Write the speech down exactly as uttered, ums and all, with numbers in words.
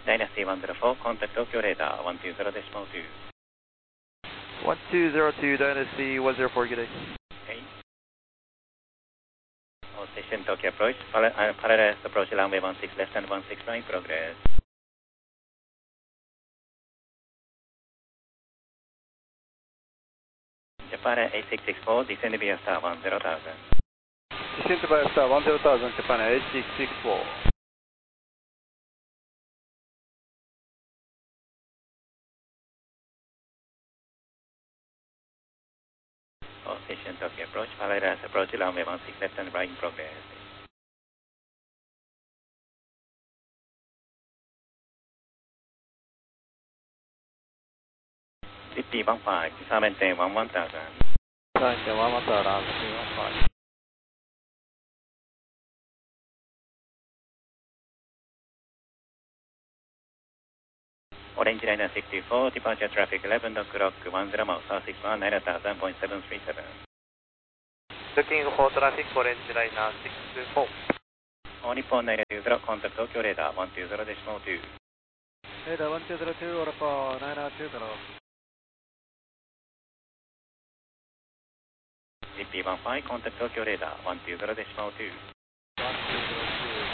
Dynasty one zero four, contact Tokyo radar one two zero decimal two. one two zero two, Dynasty one zero four, good day. Okay. All station Tokyo approach, parallel approach runway one six left and one six nine, progress. Japan eight six six four, descend via star one zero thousand. Descend via star one zero thousand, Japan eight six six four. All station Tokyo approach, parallel approach runway one six left and right, progress. fifty one five, maintain one one thousand. Maintain one one thousand, three one five. Orange Liner sixty-four, departure traffic eleven o'clock, one zero miles, south six one, nine thousand point seven three seven. Looking for traffic, Orange Liner sixty-four. All Nippon nine two zero, contact Tokyo radar one two zero decimal two. Radar one two zero two, order for nine two zero. fifty one five, contact Tokyo radar one two zero decimal two.